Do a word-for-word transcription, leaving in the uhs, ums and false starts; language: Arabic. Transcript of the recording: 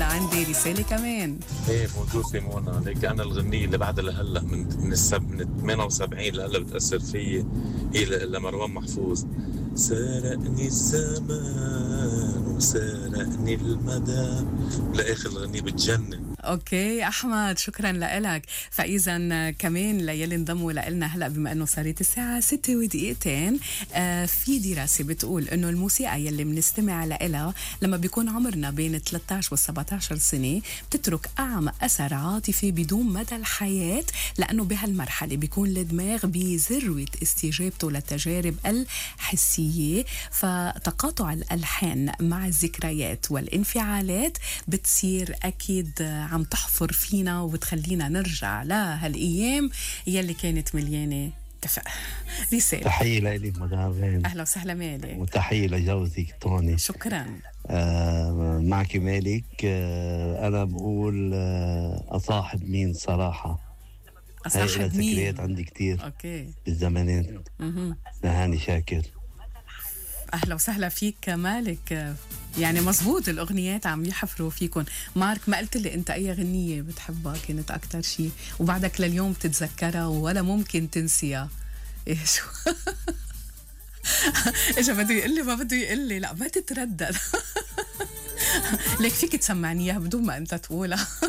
عندي رسالة كمان. ايه موجود في منى. ليك انا الغنية اللي بعدها لهلا من من السب من ثمانية وسبعين لهلا بتأثر فيي، هي ل- لمروان محفوظ. سرقني الزمان وسرقني المدى، لاخر الغنية بتجنن. اوكي احمد شكرا لك. فاذا كمان ليلي انضموا لنا هلا بما انه صارت الساعه ستة ودقيقتين. آه في دراسه بتقول انه الموسيقى يلي بنستمع لها لما بيكون عمرنا بين ثلاثة عشر و سبعة عشر سنه بتترك اعمق اثر عاطفي بدون مدى الحياه، لانه بهالمرحله بيكون الدماغ بذروه استجابته للتجارب الحسيه، فتقاطع الالحان مع الذكريات والانفعالات بتصير اكيد عم تحفر فينا وبتخلينا نرجع لهالأيام يلي كانت مليانة دفء. رسالة. تحية لإلك مدام. أهلا وسهلا مالك. وتحية لجوزك توني. شكرا. آه معك مالك. آه أنا بقول آه أصاحب مين صراحة. أصاحب مين؟ ذكريات عندي كتير. أوكي. بالزمانات. نهاني شاكر. أهلا وسهلا فيك مالك. يعني مزبوط الأغنيات عم يحفروا فيكم. مارك ما قلت لي أنت أي غنية بتحبها كانت أكتر شيء وبعدك لليوم تتذكرها ولا ممكن تنسيها؟ إيه شو إيش بده يقول لي؟ ما بده يقول لي. لا ما تتردد. ليك فيك تسمعني إياها بدون ما أنت تقولها.